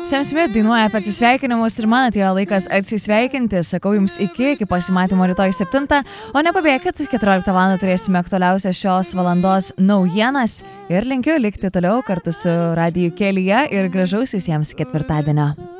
Sam Smith dainuoja apie atsisveikinimus ir man atėjo laikas atsisveikinti. Sakau jums iki pasimatymo rytoj 7, o nepabėkit, 14 val. Turėsime aktualiausias šios valandos naujienas ir linkiu likti toliau kartu su Radiju Kelyje ir gražaus visiems ketvirtadienio.